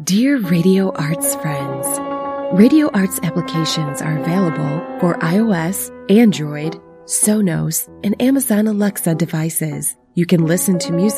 Dear Radio Arts friends, Radio Arts applications are available for iOS, Android, Sonos, and Amazon Alexa devices. You can listen to music